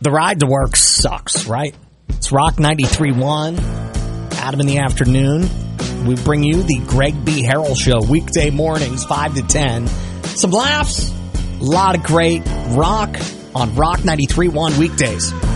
The ride to work sucks, right? It's Rock 93.1, Adam in the afternoon. We bring you the Greg B. Harrell Show, weekday mornings, 5 to 10. Some laughs, a lot of great rock on Rock 93.1 weekdays.